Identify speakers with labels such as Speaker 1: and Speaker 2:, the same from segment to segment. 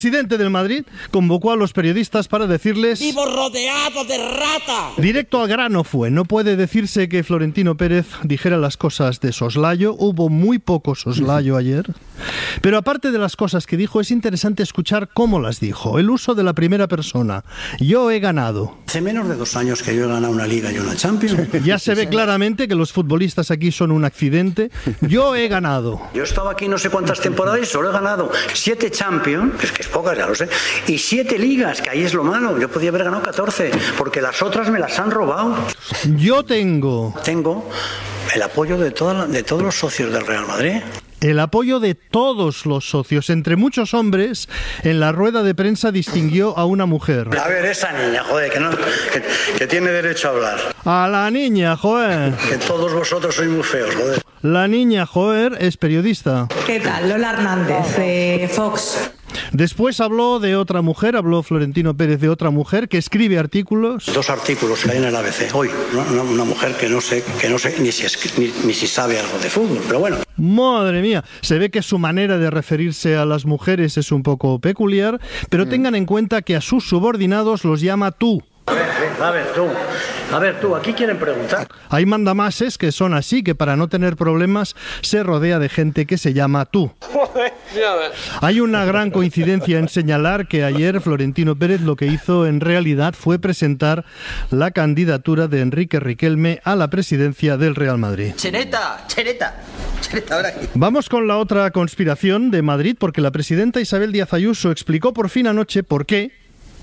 Speaker 1: El presidente del Madrid convocó a los periodistas para decirles:
Speaker 2: ¡vivo rodeado de rata!
Speaker 1: Directo al grano fue. No puede decirse que Florentino Pérez dijera las cosas de soslayo. Hubo muy poco soslayo ayer. Pero aparte de las cosas que dijo, es interesante escuchar cómo las dijo. El uso de la primera persona. Yo he ganado.
Speaker 3: Hace menos de 2 años que yo he ganado una Liga y una Champions.
Speaker 1: Ya se ve claramente que los futbolistas aquí son un accidente. Yo he ganado.
Speaker 3: Yo he estado aquí no sé cuántas temporadas y solo he ganado 7 Champions, que es pocas, ya lo sé, y 7 Ligas, que ahí es lo malo. Yo podía haber ganado 14, porque las otras me las han robado.
Speaker 1: Yo tengo
Speaker 3: el apoyo de todos los socios del Real Madrid.
Speaker 1: El apoyo de todos los socios. Entre muchos hombres, en la rueda de prensa distinguió a una mujer.
Speaker 3: A ver, esa niña, joder, que tiene derecho a hablar.
Speaker 1: A la niña, joder.
Speaker 3: Que todos vosotros sois muy feos, joder.
Speaker 1: La niña, joder, es periodista.
Speaker 4: ¿Qué tal? Lola Hernández, de Fox.
Speaker 1: Después habló de otra mujer, habló Florentino Pérez de otra mujer que escribe artículos.
Speaker 3: 2 artículos que hay en el ABC hoy, una mujer que no sé ni si sabe algo de fútbol, pero bueno.
Speaker 1: Madre mía, se ve que su manera de referirse a las mujeres es un poco peculiar, pero tengan en cuenta que a sus subordinados los llama tú.
Speaker 3: A ver tú, aquí quieren preguntar.
Speaker 1: Hay mandamases que son así, que para no tener problemas se rodea de gente que se llama tú. Hay una gran coincidencia en señalar que ayer Florentino Pérez lo que hizo en realidad fue presentar la candidatura de Enrique Riquelme a la presidencia del Real Madrid.
Speaker 2: ¡Cheneta! Ahora aquí.
Speaker 1: Vamos con la otra conspiración de Madrid, porque la presidenta Isabel Díaz Ayuso explicó por fin anoche por qué,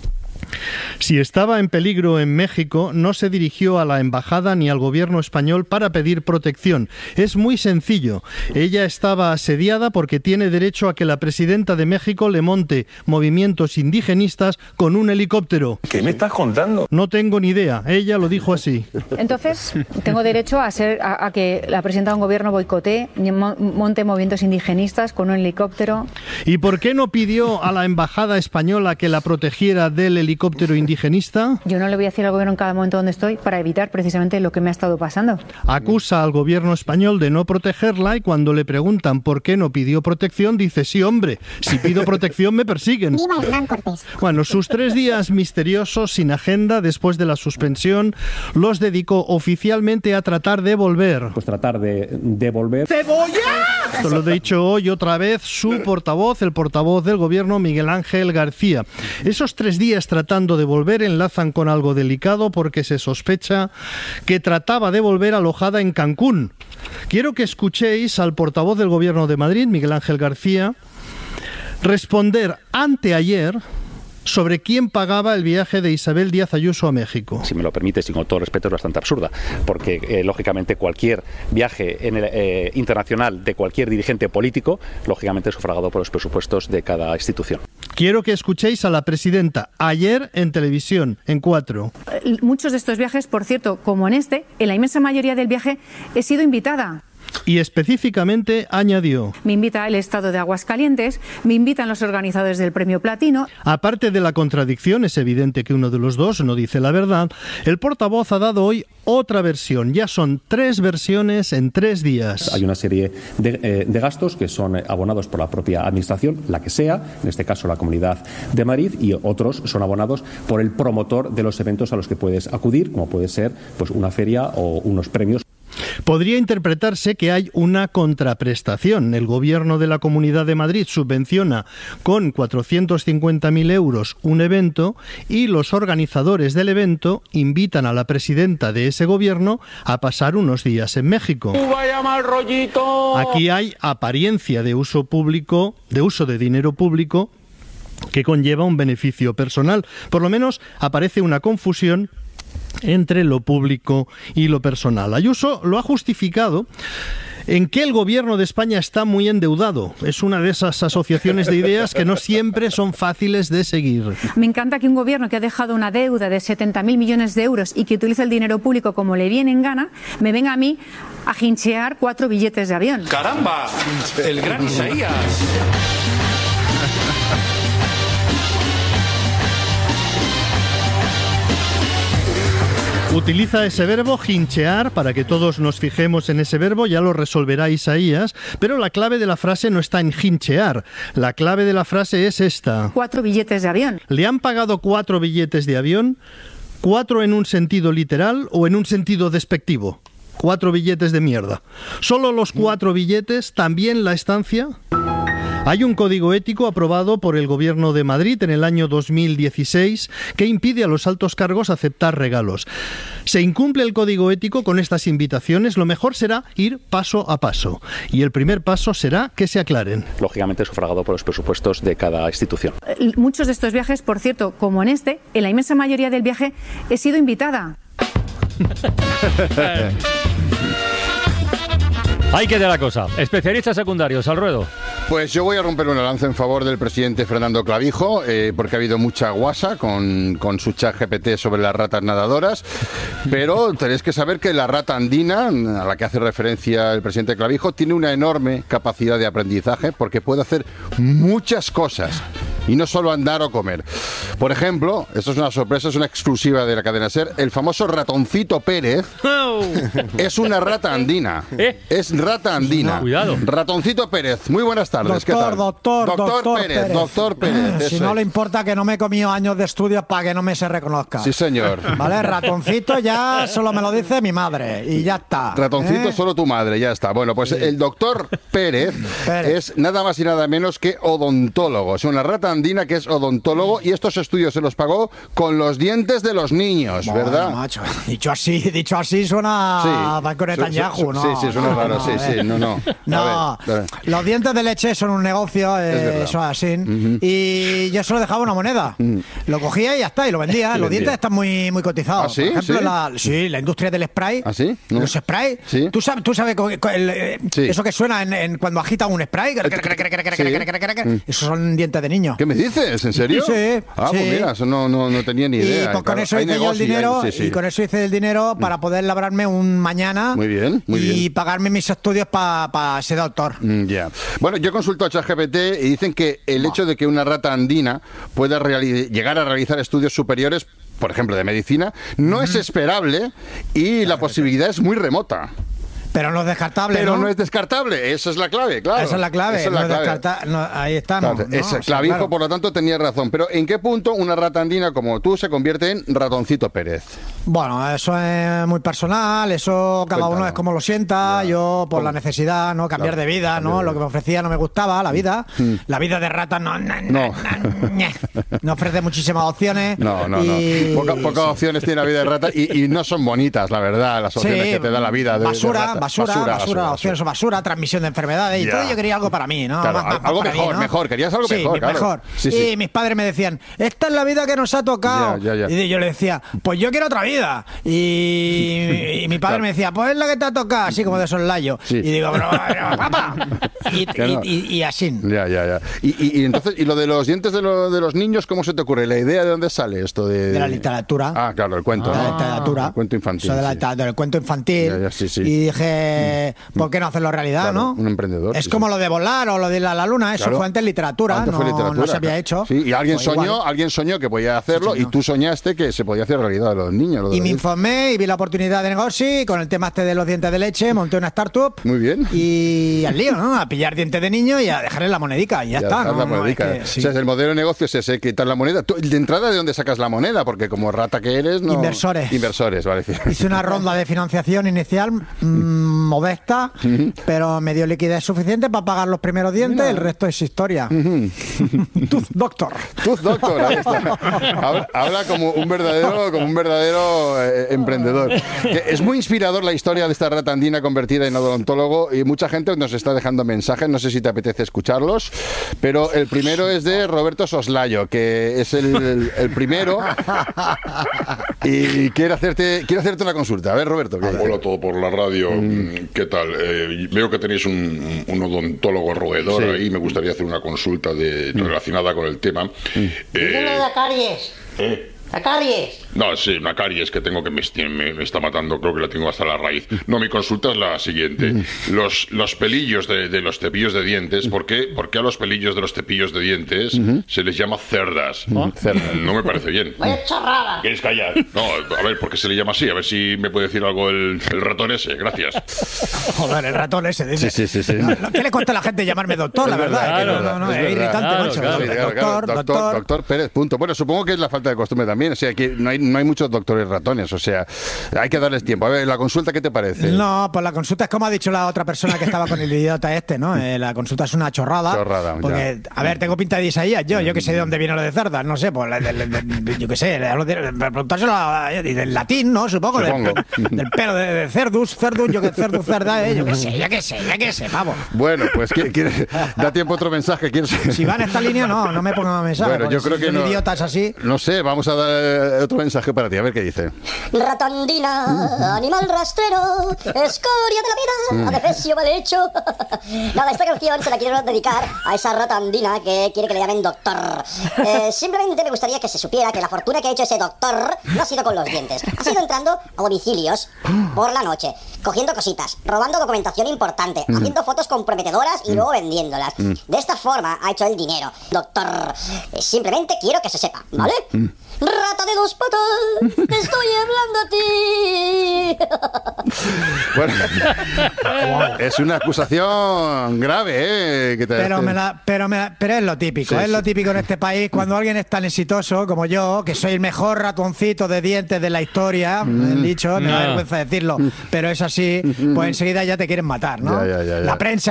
Speaker 1: si estaba en peligro en México, no se dirigió a la embajada ni al gobierno español para pedir protección. Es muy sencillo. Ella estaba asediada porque tiene derecho a que la presidenta de México le monte movimientos indigenistas con un helicóptero.
Speaker 5: ¿Qué me estás contando?
Speaker 1: No tengo ni idea. Ella lo dijo así.
Speaker 6: Entonces, tengo derecho a que la presidenta de un gobierno boicotee, monte movimientos indigenistas con un helicóptero.
Speaker 1: ¿Y por qué no pidió a la embajada española que la protegiera del helicóptero indigenista?
Speaker 6: Yo no le voy a decir al gobierno en cada momento donde estoy para evitar precisamente lo que me ha estado pasando.
Speaker 1: Acusa al gobierno español de no protegerla y cuando le preguntan por qué no pidió protección, dice: sí, hombre, si pido protección me persiguen.
Speaker 7: ¡Viva Hernán Cortés!
Speaker 1: Bueno, sus 3 días misteriosos sin agenda después de la suspensión los dedicó oficialmente a tratar de volver.
Speaker 8: Pues tratar de volver.
Speaker 1: ¡Cebolla! Esto lo he dicho hoy otra vez su portavoz, el portavoz del gobierno, Miguel Ángel García. Esos 3 días tratando de volver enlazan con algo delicado porque se sospecha que trataba de volver alojada en Cancún. Quiero que escuchéis al portavoz del Gobierno de Madrid, Miguel Ángel García, responder anteayer sobre quién pagaba el viaje de Isabel Díaz Ayuso a México.
Speaker 8: Si me lo permite, y con todo respeto, es bastante absurda, porque lógicamente cualquier viaje internacional de cualquier dirigente político, lógicamente es sufragado por los presupuestos de cada institución.
Speaker 1: Quiero que escuchéis a la presidenta ayer en televisión, en 4.
Speaker 6: Muchos de estos viajes, por cierto, como en la inmensa mayoría del viaje he sido invitada.
Speaker 1: Y específicamente añadió:
Speaker 6: me invita el Estado de Aguascalientes, me invitan los organizadores del Premio Platino.
Speaker 1: Aparte de la contradicción, es evidente que uno de los dos no dice la verdad. El portavoz ha dado hoy otra versión. Ya son 3 versiones en 3 días.
Speaker 8: Hay una serie de gastos que son abonados por la propia administración, la que sea, en este caso la Comunidad de Madrid, y otros son abonados por el promotor de los eventos a los que puedes acudir, como puede ser pues una feria o unos premios.
Speaker 1: Podría interpretarse que hay una contraprestación. El gobierno de la Comunidad de Madrid subvenciona con 450.000 euros un evento y los organizadores del evento invitan a la presidenta de ese gobierno a pasar unos días en México.
Speaker 2: ¡Vaya mal rollito!
Speaker 1: Aquí hay apariencia de uso público, de uso de dinero público que conlleva un beneficio personal. Por lo menos aparece una confusión entre lo público y lo personal. Ayuso lo ha justificado en que el gobierno de España está muy endeudado. Es una de esas asociaciones de ideas que no siempre son fáciles de seguir.
Speaker 6: Me encanta que un gobierno que ha dejado una deuda de 70.000 millones de euros y que utiliza el dinero público como le viene en gana, me venga a mí a hinchear 4 billetes de avión.
Speaker 5: ¡Caramba! El gran Isaías.
Speaker 1: Utiliza ese verbo, hinchear, para que todos nos fijemos en ese verbo, ya lo resolverá Isaías, pero la clave de la frase no está en hinchear, la clave de la frase es esta.
Speaker 6: 4 billetes de avión.
Speaker 1: ¿Le han pagado 4 billetes de avión? ¿4 en un sentido literal o en un sentido despectivo? 4 billetes de mierda. ¿Solo los 4 billetes? ¿También la estancia? Hay un código ético aprobado por el Gobierno de Madrid en el año 2016 que impide a los altos cargos aceptar regalos. Se incumple el código ético con estas invitaciones, lo mejor será ir paso a paso. Y el primer paso será que se aclaren.
Speaker 8: Lógicamente sufragado por los presupuestos de cada institución.
Speaker 6: Muchos de estos viajes, por cierto, como en este, en la inmensa mayoría del viaje he sido invitada.
Speaker 7: Ahí queda la cosa. Especialistas secundarios, al ruedo.
Speaker 9: Pues yo voy a romper una lanza en favor del presidente Fernando Clavijo, porque ha habido mucha guasa con su ChatGPT sobre las ratas nadadoras, pero tenéis que saber que la rata andina, a la que hace referencia el presidente Clavijo, tiene una enorme capacidad de aprendizaje porque puede hacer muchas cosas. Y no solo andar o comer. Por ejemplo, esto es una sorpresa, es una exclusiva de la cadena SER, el famoso ratoncito Pérez es una rata andina. Es rata andina.
Speaker 7: No, cuidado.
Speaker 9: Ratoncito Pérez, muy buenas tardes. ¿Qué tal?
Speaker 10: Doctor
Speaker 9: Pérez. Doctor Pérez.
Speaker 10: Si no le importa que no me he comido años de estudios para que no me se reconozca.
Speaker 9: Sí, señor.
Speaker 10: Vale, ratoncito ya solo me lo dice mi madre y ya está.
Speaker 9: Ratoncito solo tu madre, ya está. Bueno, pues el doctor Pérez es nada más y nada menos que odontólogo. Es una rata andina que es odontólogo y estos estudios se los pagó con los dientes de los niños, ¿verdad?
Speaker 10: Bueno, macho, dicho así suena a Banco Netanyahu, ¿no?
Speaker 9: Sí, suena raro, no.
Speaker 10: No,
Speaker 9: a ver.
Speaker 10: Los dientes de leche son un negocio, eso es así. Y yo solo dejaba una moneda. Lo cogía y ya está, y lo vendía. Los dientes están muy cotizados.
Speaker 9: ¿Ah, sí?
Speaker 10: Por ejemplo, la industria del spray.
Speaker 9: ¿Ah, sí? No.
Speaker 10: Los sprays.
Speaker 9: ¿Sí?
Speaker 10: ¿Tú sabes eso que suena cuando agitan un spray? Esos son dientes de niño.
Speaker 9: ¿Qué me dices? ¿En serio?
Speaker 10: Sí.
Speaker 9: Pues mira, eso no tenía ni idea.
Speaker 10: Y pues con eso hice yo el dinero, y con eso hice el dinero para poder labrarme un mañana.
Speaker 9: Muy bien.
Speaker 10: Y pagarme mis estudios para ser doctor.
Speaker 9: Ya. Bueno, yo consulto a ChatGPT y dicen que el hecho de que una rata andina pueda llegar a realizar estudios superiores, por ejemplo, de medicina, no es esperable y la posibilidad es muy remota.
Speaker 10: Pero no es descartable,
Speaker 9: no es descartable, esa es la clave, claro.
Speaker 10: Esa es la clave, ahí estamos.
Speaker 9: Claro, Clavijo, por lo tanto, tenía razón. Pero ¿en qué punto una rata andina como tú se convierte en ratoncito Pérez?
Speaker 10: Bueno, eso es muy personal, eso cada uno es como lo sienta. Yo, por la necesidad, ¿no? Cambiar de vida, ¿no? Lo que me ofrecía no me gustaba, la vida. La vida de rata no ofrece muchísimas opciones.
Speaker 9: No. Pocas opciones tiene la vida de rata y no son bonitas, la verdad, las opciones que te da la vida de rata. Basura, opciones basura, transmisión de enfermedades y todo. Yo quería algo para mí, ¿no? Claro, algo mejor, querías algo mejor, claro.
Speaker 10: Mejor. Y mis padres me decían, esta es la vida que nos ha tocado. Y yo le decía, pues yo quiero otra vida. Y mi padre me decía, pues es la que te ha tocado, así como de soslayo. Y digo, pero papá. Y así.
Speaker 9: Ya. Y entonces, ¿y lo de los dientes de los niños, cómo se te ocurre? ¿La idea de dónde sale esto? De
Speaker 10: la literatura.
Speaker 9: Ah, claro, el cuento.
Speaker 10: La literatura.
Speaker 9: El cuento infantil.
Speaker 10: Del cuento infantil. Y dije, ¿por qué no hacerlo realidad,
Speaker 9: claro,
Speaker 10: no?
Speaker 9: Un emprendedor.
Speaker 10: Es como lo de volar o lo de la luna, eso fue antes literatura, no se había hecho.
Speaker 9: Sí, y alguien soñó que podía hacerlo y tú soñaste que se podía hacer realidad a los niños.
Speaker 10: Y me informé y vi la oportunidad de negocio y con el tema este de los dientes de leche monté una startup.
Speaker 9: Muy bien.
Speaker 10: Y al lío, ¿no? A pillar dientes de niño y a dejarle la monedica y ya está, ¿no?
Speaker 9: La monedica. O sea, el modelo de negocio es ese, quitar la moneda. ¿Tú, de entrada, de dónde sacas la moneda? Porque como rata que eres, no... Inversores, vale.
Speaker 10: Hice una ronda de financiación inicial modesta, pero me dio liquidez suficiente para pagar los primeros dientes, el resto es historia. Tooth Doctor,
Speaker 9: ahí está. Habla como un verdadero emprendedor. Es muy inspirador la historia de esta rata andina convertida en odontólogo y mucha gente nos está dejando mensajes, no sé si te apetece escucharlos, pero el primero es de Roberto Soslayo, que es el primero y quiere hacerte una consulta. A ver, Roberto.
Speaker 11: Hola a todos por la radio. ¿Qué tal? Veo que tenéis un odontólogo roedor ahí. Me gustaría hacer una consulta relacionada con el tema.
Speaker 12: Dígale de caries.
Speaker 2: ¡La caries!
Speaker 11: No, sí, una caries que tengo que me está matando, creo que la tengo hasta la raíz. No, mi consulta es la siguiente. Los pelillos de los cepillos de dientes, ¿por qué a los pelillos de los cepillos de dientes se les llama cerdas? No me parece bien.
Speaker 2: ¡Vaya chorrada!
Speaker 11: ¿Quieres callar? No, a ver, ¿por qué se le llama así? A ver si me puede decir algo el ratón ese. Gracias.
Speaker 10: Joder, el ratón ese, dice.
Speaker 9: Sí.
Speaker 10: ¿Qué le cuesta a la gente llamarme doctor, la verdad?
Speaker 9: Claro,
Speaker 10: es irritante, macho.
Speaker 9: Doctor Pérez, punto. Bueno, supongo que es la falta de costumbre también. O sea, que no hay muchos doctores ratones. O sea, hay que darles tiempo. A ver, la consulta, ¿qué te parece?
Speaker 10: No, pues la consulta es como ha dicho la otra persona que estaba con el idiota ¿no? La consulta es una chorrada. Porque, a ver, tengo pinta de Isaías, yo que sé de dónde viene lo de cerdas, no sé, pues yo que sé, preguntárselo del latín, ¿no? Supongo. Del pelo de cerdus, yo que cerdus, cerda, yo que sé, vamos.
Speaker 9: Bueno, pues da tiempo otro mensaje.
Speaker 10: Si va en esta línea, no me ponga más mensaje.
Speaker 9: Bueno, yo creo que no.
Speaker 10: Idiotas así.
Speaker 9: No sé, vamos a dar otro mensaje para ti, a ver qué dice.
Speaker 12: Ratandina, animal rastrero, escoria de la vida, adefesio mal hecho. Nada, esta canción se la quiero dedicar a esa ratandina que quiere que le llamen doctor. Simplemente me gustaría que se supiera que la fortuna que ha hecho ese doctor no ha sido con los dientes. Ha sido entrando a domicilios por la noche, cogiendo cositas, robando documentación importante, haciendo fotos comprometedoras y luego vendiéndolas. De esta forma ha hecho el dinero. Doctor, simplemente quiero que se sepa, ¿vale? Rata de dos patas, te estoy hablando a ti.
Speaker 9: Bueno, es una acusación grave, que te
Speaker 10: pero es lo típico, es lo típico en este país cuando alguien es tan exitoso como yo, que soy el mejor ratoncito de dientes de la historia, dicho, me da vergüenza decirlo, pero es así, pues enseguida ya te quieren matar, ¿no?
Speaker 9: Ya.
Speaker 10: La prensa,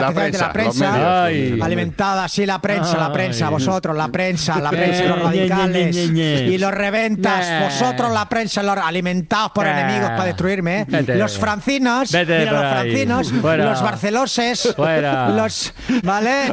Speaker 10: alimentada así, la prensa, vosotros, la prensa y los radicales y los reventas, vosotros la prensa, los alimentados por enemigos para destruirme, los francinos, los barceloses, los, ¿vale?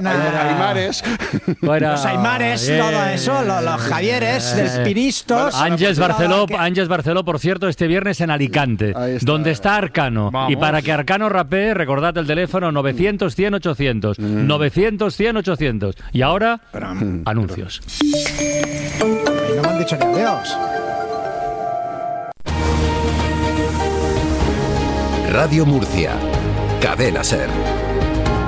Speaker 10: Los aymares, todo eso, los javieres, los piristos.
Speaker 7: Ángeles Barceló, por cierto, este viernes en Alicante, donde está Arcano. Vamos. Y para que Arcano rapee, recordad el teléfono 900-100-800. 900-100-800. Y ahora, anuncios.
Speaker 10: No me han dicho ni adiós.
Speaker 13: Radio Murcia, Cadena SER.